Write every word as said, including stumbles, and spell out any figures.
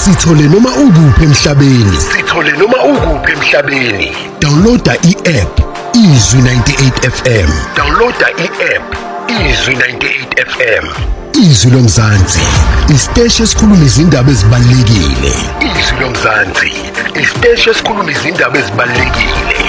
Sithole noma ukuphi emhlabeni. Sithole noma ukuphi emhlabeni. Downloada i-app Izwi ninety-eight F M. Downloada i-app Izwi ninety-eight F M. Izwi lomzansi, isiteshi esikhuluma izindaba ezibalulekile. Izwi lomzansi, isiteshi esikhuluma izindaba ezibalulekile.